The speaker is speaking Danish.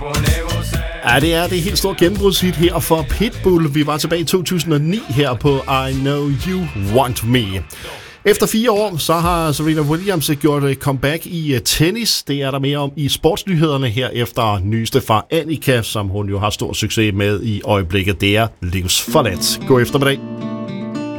Ja, det er det helt store gennembrudshit her for Pitbull. Vi var tilbage i 2009 her på I Know You Want Me. Efter 4 år, så har Serena Williams gjort et comeback i tennis. Det er der mere om i sportsnyhederne her efter nyeste fra Annika, som hun jo har stor succes med i øjeblikket. Det er livsforladt. God eftermiddag.